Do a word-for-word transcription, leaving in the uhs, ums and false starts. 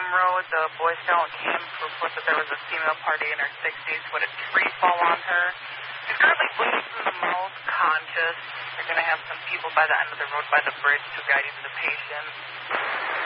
Road, the Boy Scout camp reports that there was a female party in her sixties who had a tree fall on her. She's currently bleeding from the mouth, conscious. They're going to have some people by the end of the road by the bridge to guide you to the patient.